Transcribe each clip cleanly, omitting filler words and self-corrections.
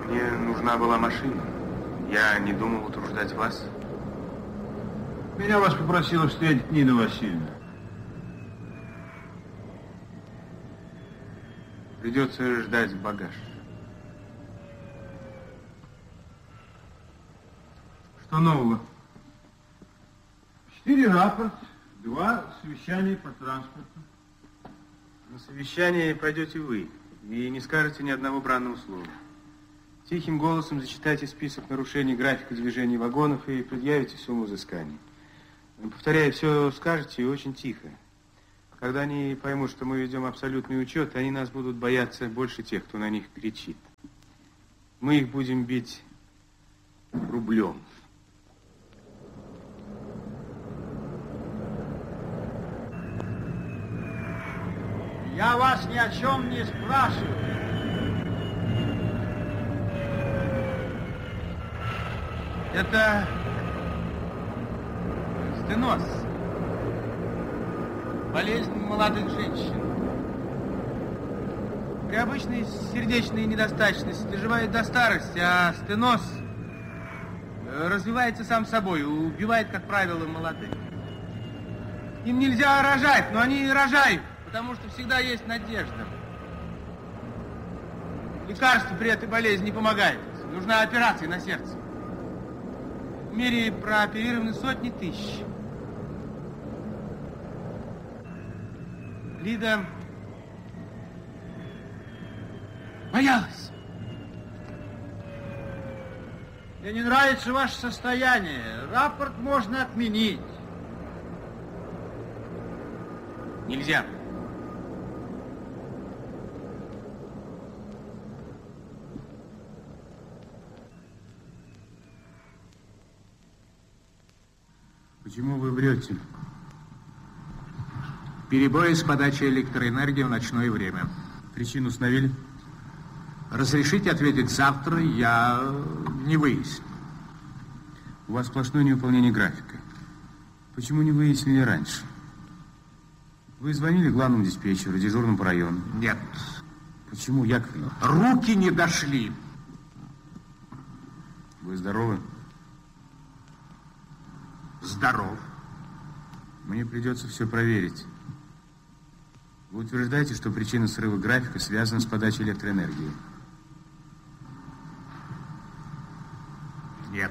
Мне нужна была машина. Я не думал утруждать вас. Меня вас попросила встретить Нина Васильевна. Придется ждать багаж. Что нового? 4 рапорта, 2 совещания по транспорту. На совещание пойдете вы и не скажете ни одного бранного слова. Тихим голосом зачитайте список нарушений графика движения вагонов и предъявите сумму взыскания. Повторяю, все скажете и очень тихо. Когда они поймут, что мы ведем абсолютный учет, они нас будут бояться больше тех, кто на них кричит. Мы их будем бить рублем. Я вас ни о чем не спрашиваю. Это стеноз. Болезнь молодых женщин. При обычной сердечной недостаточности доживает до старости, а стеноз развивается сам собой, убивает, как правило, молодых. Им нельзя рожать, но они рожают, потому что всегда есть надежда. Лекарство при этой болезни не помогает. Нужна операция на сердце. В мире прооперированы сотни тысяч. Лида боялась. Мне не нравится ваше состояние. Рапорт можно отменить. Нельзя. Почему вы врете? Перебои с подачей электроэнергии в ночное время. Причину установили? Разрешите ответить завтра, я не выясню. У вас сплошное невыполнение графика. Почему не выяснили раньше? Вы звонили главному диспетчеру, дежурному по району? Нет. Почему, Яков Ильич? Руки не дошли. Вы здоровы? Здоров. Мне придется все проверить. Вы утверждаете, что причина срыва графика связана с подачей электроэнергии? Нет.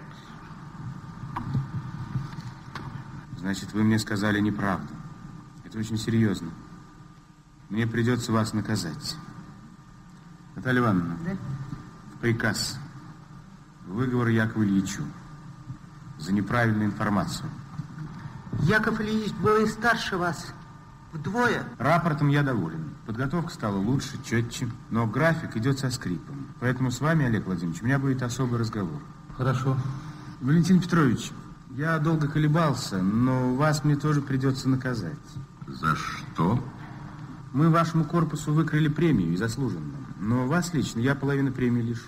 Значит, вы мне сказали неправду. Это очень серьезно. Мне придется вас наказать. Наталья Ивановна, да? В приказ. Выговор Якову Ильичу за неправильную информацию. Яков Ильич был и старше вас. Вдвое. Рапортом я доволен. Подготовка стала лучше, четче, но график идет со скрипом. Поэтому с вами, Олег Владимирович, у меня будет особый разговор. Хорошо. Валентин Петрович, я долго колебался, но вас мне тоже придется наказать. За что? Мы вашему корпусу выкрали премию, и заслуженно. Но вас лично я половину премии лишу.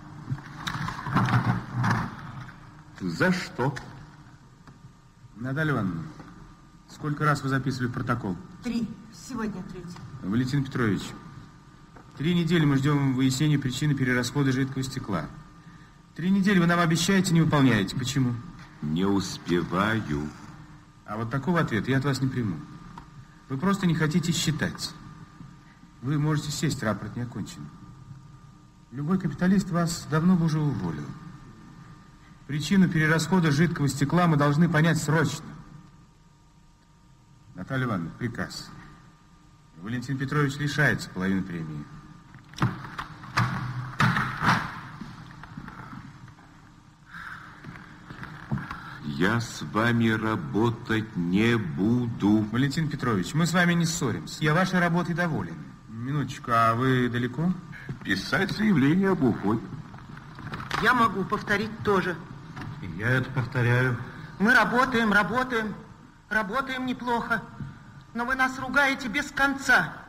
За что? Наталья Ивановна, сколько раз вы записывали протокол? 3. Сегодня 3. Валентин Петрович, 3 недели мы ждем выяснения причины перерасхода жидкого стекла. 3 недели вы нам обещаете, не выполняете. Почему? Не успеваю. А вот такого ответа я от вас не приму. Вы просто не хотите считать. Вы можете сесть, рапорт не окончен. Любой капиталист вас давно бы уже уволил. Причину перерасхода жидкого стекла мы должны понять срочно. Наталья Ивановна, приказ. Валентин Петрович лишается половины премии. Я с вами работать не буду. Валентин Петрович, мы с вами не ссоримся. Я вашей работой доволен. Минуточку, а вы далеко? Писать заявление об уходе. Я могу повторить тоже. Я это повторяю. Мы работаем неплохо. Но вы нас ругаете без конца.